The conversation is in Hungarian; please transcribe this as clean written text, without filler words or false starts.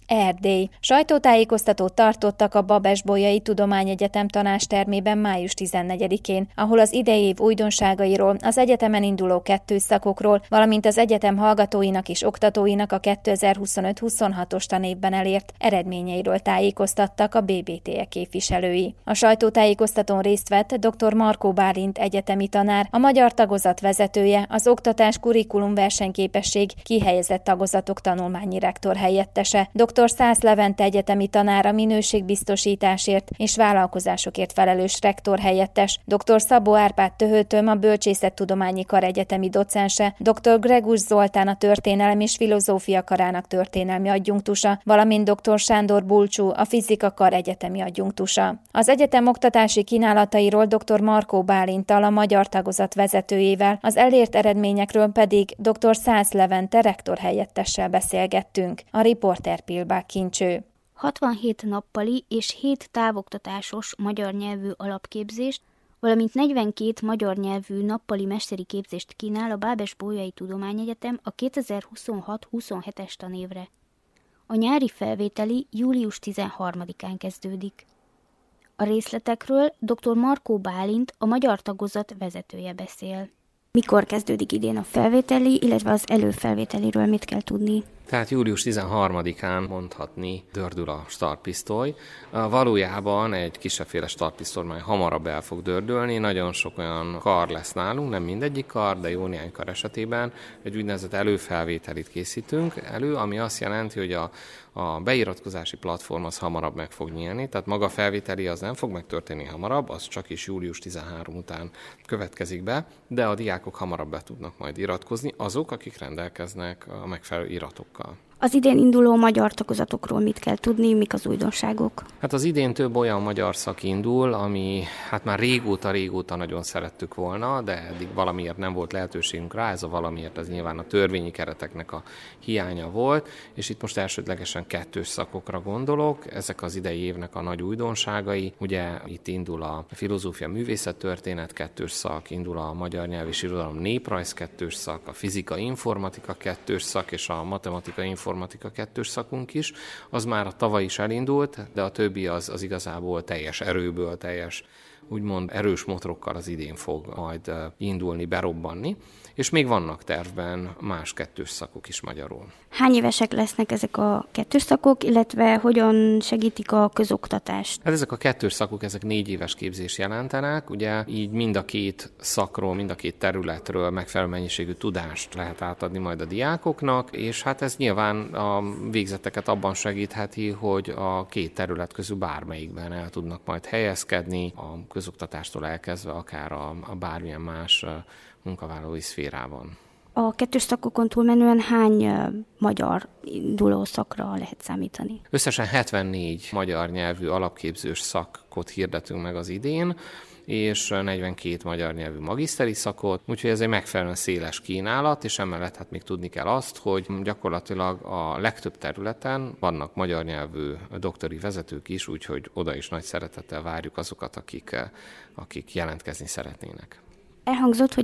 Erdély. Sajtótájékoztatót tartottak a Babes-Bolyai Tudományegyetem tanácstermében május 14-én, ahol az idei év újdonságairól, az egyetemen induló kettős szakokról, valamint az egyetem hallgatóinak és oktatóinak a 2025-26-os tanévben elért eredményeiről tájékoztattak a BBTE képviselői. A sajtótájékoztatón részt vett dr. Markó Bálint egyetemi tanár, a magyar tagozat vezetője, az oktatás kurikulum versenyképesség kihelyezett tagozatok tanulmányi rektor helyettese, dr. Szász Levente egyetemi tanár, a minőségbiztosításért és vállalkozásokért felelős rektor helyettes, dr. Szabó Árpád Töhötöm, a Bölcsészettudományi Kar egyetemi docense, dr. Gregus Zoltán, a Történelem és Filozófia Karának történelmi adjunktusa, valamint dr. Sándor Bulcsú, a Fizika Kar egyetemi adjunktusa. Az egyetem oktatási kínálatairól dr. Markó Bálinttal, a magyar tagozat vezetőjével, az elért eredményekről pedig dr. Szász Levente rektor helyettessel beszélgettünk. A riporter Pilbák Kincső. 67 nappali és 7 távoktatásos magyar nyelvű alapképzést, valamint 42 magyar nyelvű nappali mesteri képzést kínál a Babes-Bolyai Tudományegyetem a 2026-27-es tanévre. A nyári felvételi július 13-án kezdődik. A részletekről dr. Markó Bálint, a magyar tagozat vezetője beszél. Mikor kezdődik idén a felvételi, illetve az előfelvételiről mit kell tudni? Tehát július 13-án mondhatni dördül a startpisztoly. Valójában egy kisebbféle startpisztoly már hamarabb el fog dördülni, nagyon sok olyan kar lesz nálunk, nem mindegyik kar, de jó néhány kar esetében egy úgynevezett előfelvételit készítünk elő, ami azt jelenti, hogy a beiratkozási platform az hamarabb meg fog nyílni, tehát maga a felvételi az nem fog megtörténni hamarabb, az csak is július 13 után következik be, de a diákok hamarabb be tudnak majd iratkozni, azok, akik rendelkeznek a megfelelő iratokkal. Az idén induló magyar tagozatokról mit kell tudni, mik az újdonságok? Hát az idén több olyan magyar szak indul, ami hát már régóta nagyon szerettük volna, de eddig valamiért nem volt lehetőségünk rá, ez a valamiért az nyilván a törvényi kereteknek a hiánya volt, és itt most elsődlegesen kettős szakokra gondolok, ezek az idei évnek a nagy újdonságai, ugye itt indul a filozófia művészettörténet kettős szak, indul a magyar nyelv és irodalom néprajz kettős szak, a fizika informatika kettős szak és a matematika informatika kettős szakunk is, az már a tavaly is elindult, de a többi az igazából teljes erőből, teljes úgymond erős motorokkal az idén fog majd indulni, berobbanni, és még vannak tervben más kettős szakok is magyarul. Hány évesek lesznek ezek a kettős szakok, illetve hogyan segítik a közoktatást? Hát ezek a kettős szakok, ezek 4 éves képzést jelentenek, ugye így mind a két szakról, mind a két területről megfelelő mennyiségű tudást lehet átadni majd a diákoknak, és hát ez nyilván a végzetteket abban segítheti, hogy a két terület közül bármelyikben el tudnak majd helyezkedni, a közoktatástól elkezdve akár a bármilyen más munkavállalói szférában. A kettős szakokon túlmenően hány magyar induló szakra lehet számítani? Összesen 74 magyar nyelvű alapképzős szakot hirdetünk meg az idén, és 42 magyar nyelvű magiszteri szakot, úgyhogy ez egy megfelelően széles kínálat, és emellett hát még tudni kell azt, hogy gyakorlatilag a legtöbb területen vannak magyar nyelvű doktori vezetők is, úgyhogy oda is nagy szeretettel várjuk azokat, akik jelentkezni szeretnének. Elhangzott, hogy